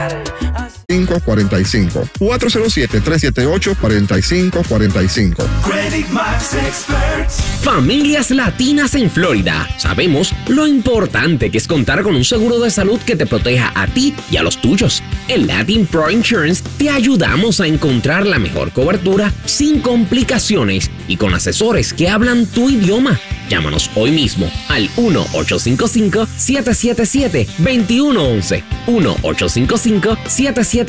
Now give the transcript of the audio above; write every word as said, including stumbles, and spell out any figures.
cinco cuarenta y cinco. cuatro cero siete, tres siete ocho, cuatro cinco cuatro cinco. Credit Max Experts. Familias latinas en Florida. Sabemos lo importante que es contar con un seguro de salud que te proteja a ti y a los tuyos. En Latin Pro Insurance te ayudamos a encontrar la mejor cobertura sin complicaciones y con asesores que hablan tu idioma. Llámanos hoy mismo al uno ocho cinco cinco, siete siete siete, dos uno uno uno. uno ocho cinco cinco, siete siete